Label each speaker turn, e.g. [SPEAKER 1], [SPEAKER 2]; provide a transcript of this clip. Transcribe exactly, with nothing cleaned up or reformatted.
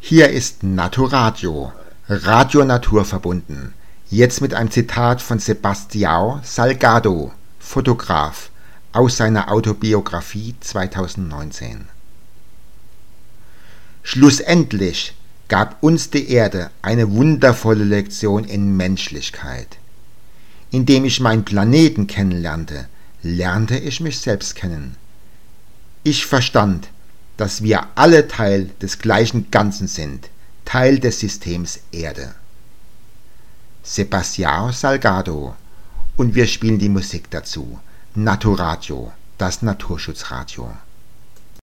[SPEAKER 1] Hier ist Naturadio, Radio naturverbunden. Jetzt mit einem Zitat von Sebastião Salgado, Fotograf, aus seiner Autobiografie zweitausendneunzehn. Schlussendlich gab uns die Erde eine wundervolle Lektion in Menschlichkeit. Indem ich meinen Planeten kennenlernte, lernte ich mich selbst kennen. Ich verstand, dass wir alle Teil des gleichen Ganzen sind, Teil des Systems Erde. Sebastião Salgado, und wir spielen die Musik dazu. Naturadio, das Naturschutzradio.